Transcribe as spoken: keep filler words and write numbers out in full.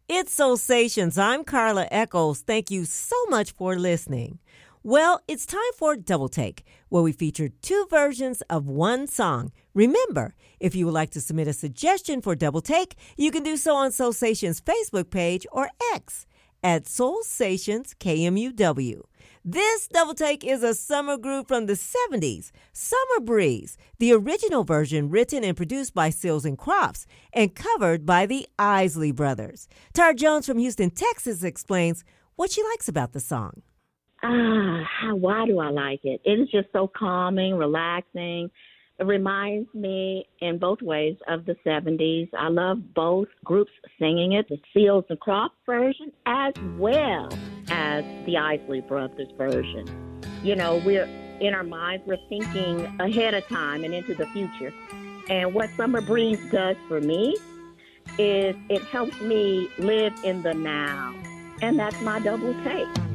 It's Soulsations. I'm Carla Echols. Thank you so much for listening. Well, it's time for Double Take, where we feature two versions of one song. Remember, if you would like to submit a suggestion for Double Take, you can do so on Soulsations Facebook page or X at Soulsations K M U W. This Double Take is a summer group from the seventies, Summer Breeze, the original version written and produced by Seals and Crofts and covered by the Isley Brothers. Tara Jones from Houston, Texas explains what she likes about the song. Ah, how, why do I like it? It is just so calming, relaxing. It reminds me in both ways of the seventies. I love both groups singing it, the Seals and Crofts version as well as the Isley Brothers version. You know, we're in our minds, we're thinking ahead of time and into the future. And what Summer Breeze does for me is it helps me live in the now. And that's my double take.